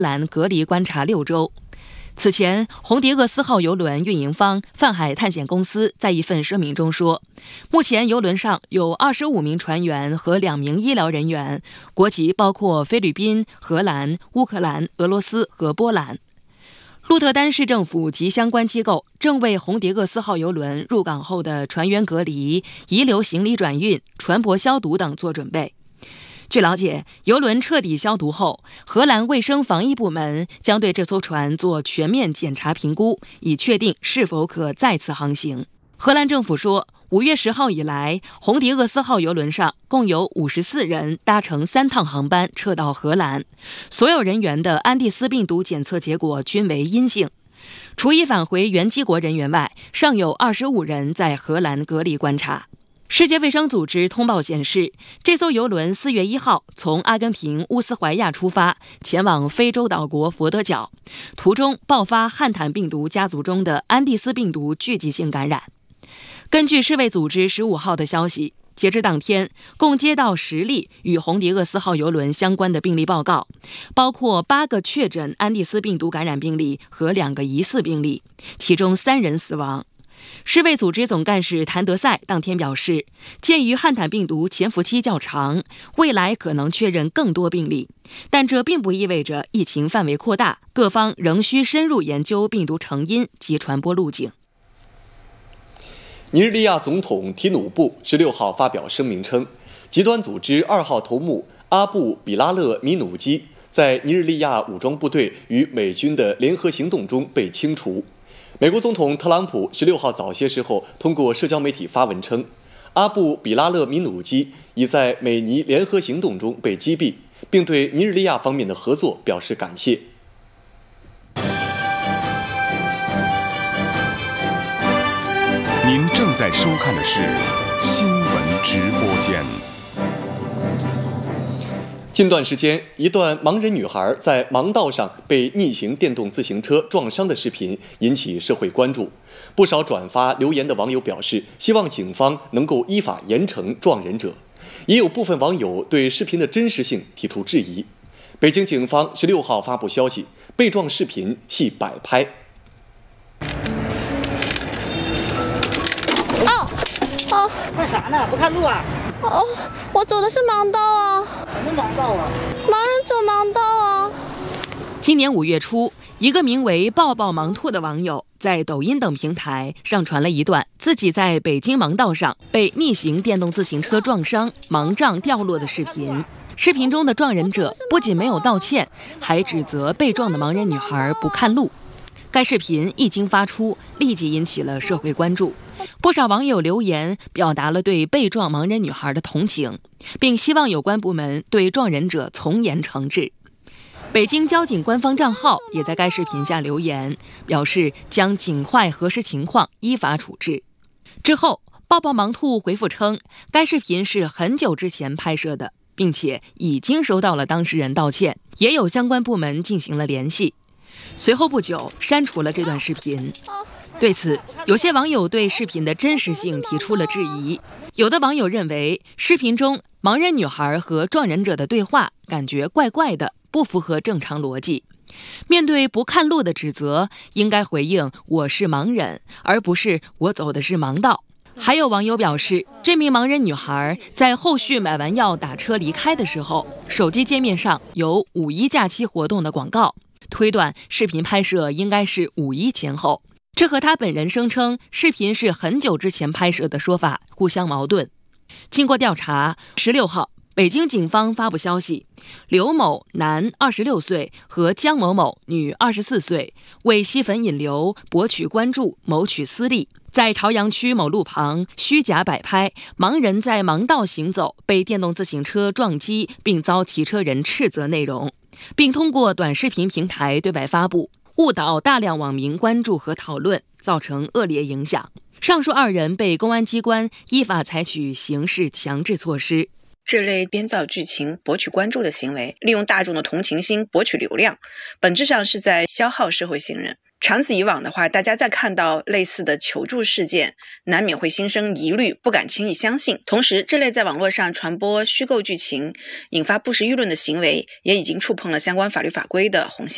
兰隔离观察6周。此前，红迪厄斯号邮轮运营方泛海探险公司在一份声明中说，目前邮轮上有25名船员和2名医疗人员，国籍包括菲律宾、荷兰、乌克兰、俄罗斯和波兰。鹿特丹市政府及相关机构正为红迪厄斯号邮轮入港后的船员隔离、遗留行李转运、船舶消毒等做准备。据了解，邮轮彻底消毒后，荷兰卫生防疫部门将对这艘船做全面检查评估，以确定是否可再次航行。荷兰政府说，5月10号以来，红迪厄斯号邮轮上共有54人搭乘3趟航班撤到荷兰，所有人员的安第斯病毒检测结果均为阴性。除已返回原机国人员外，尚有25人在荷兰隔离观察。世界卫生组织通报显示，这艘邮轮4月1号从阿根廷乌斯怀亚出发，前往非洲岛国佛得角，途中爆发汉坦病毒家族中的安第斯病毒聚集性感染。根据世卫组织15号的消息，截至当天，共接到10例与红迪厄斯号邮轮相关的病例报告，包括8个确诊安第斯病毒感染病例和2个疑似病例，其中3人死亡。世卫组织总干事谭德赛当天表示，鉴于汉坦病毒潜伏期较长，未来可能确认更多病例，但这并不意味着疫情范围扩大，各方仍需深入研究病毒成因及传播路径。 尼日利亚总统提努布16号发表声明称，极端组织2号头目阿布比拉勒米努基在尼日利亚武装部队与美军的联合行动中被清除。美国总统特朗普16号早些时候通过社交媒体发文称，阿布比拉勒米努基已在美尼联合行动中被击毙，并对尼日利亚方面的合作表示感谢。 您正在收看的是新闻直播间。 近段时间，一段盲人女孩在盲道上被逆行电动自行车撞伤的视频引起社会关注。不少转发留言的网友表示，希望警方能够依法严惩撞人者。也有部分网友对视频的真实性提出质疑。北京警方16号发布消息，被撞视频系摆拍。 看啥呢？不看路啊？ 我走的是盲道啊。 什么盲道啊？ 盲人走盲道啊。 今年5月初，一个名为抱抱盲兔的网友在抖音等平台上传了一段自己在北京盲道上被逆行电动自行车撞伤、盲杖掉落的视频。视频中的撞人者不仅没有道歉，还指责被撞的盲人女孩不看路。该视频一经发出，立即引起了社会关注。不少网友留言表达了对被撞盲人女孩的同情，并希望有关部门对撞人者从严惩治。北京交警官方账号也在该视频下留言，表示将尽快核实情况，依法处置。之后，抱抱盲兔回复称，该视频是很久之前拍摄的，并且已经收到了当事人道歉，也有相关部门进行了联系。随后不久，删除了这段视频。对此，有些网友对视频的真实性提出了质疑。有的网友认为，视频中盲人女孩和撞人者的对话感觉怪怪的，不符合正常逻辑。面对不看路的指责，应该回应我是盲人，而不是我走的是盲道。还有网友表示，这名盲人女孩在后续买完药打车离开的时候，手机界面上有5·1假期活动的广告，推断视频拍摄应该是5·1前后。这和他本人声称视频是很久之前拍摄的说法互相矛盾。经过调查，16号，北京警方发布消息，刘某男26岁和江某某女24岁为吸粉引流、博取关注、谋取私利，在朝阳区某路旁虚假摆拍盲人在盲道行走被电动自行车撞击并遭骑车人斥责内容，并通过短视频平台对外发布，误导大量网民关注和讨论，造成恶劣影响。上述2人被公安机关依法采取刑事强制措施。 这类编造剧情博取关注的行为，利用大众的同情心博取流量，本质上是在消耗社会信任。长此以往的话，大家在看到类似的求助事件，难免会心生疑虑，不敢轻易相信。同时，这类在网络上传播虚构剧情，引发不实舆论的行为，也已经触碰了相关法律法规的红线。